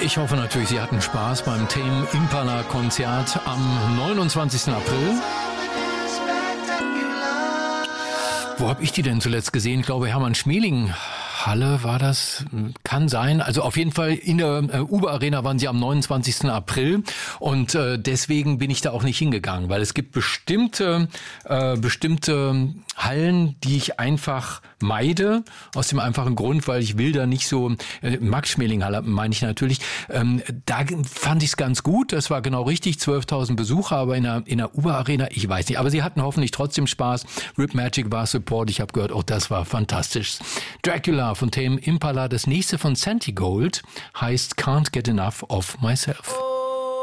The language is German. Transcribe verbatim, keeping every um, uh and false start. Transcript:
Ich hoffe natürlich, Sie hatten Spaß beim Tame Impala Konzert am neunundzwanzigsten April. Wo habe ich die denn zuletzt gesehen? Ich glaube, Hermann Schmeling. Halle war das, kann sein. Also auf jeden Fall in der äh, Uber Arena waren sie am neunundzwanzigsten April und äh, deswegen bin ich da auch nicht hingegangen, weil es gibt bestimmte äh, bestimmte Hallen, die ich einfach meide, aus dem einfachen Grund, weil ich will da nicht so, äh, Max-Schmeling-Halle meine ich natürlich, ähm, da fand ich es ganz gut, das war genau richtig, zwölftausend Besucher, aber in der, in der Uber Arena, ich weiß nicht, aber sie hatten hoffentlich trotzdem Spaß. Rip Magic war Support, ich habe gehört, auch das war fantastisch. Dracula von Tame Impala, das nächste von Santigold heißt Can't Get Enough of Myself.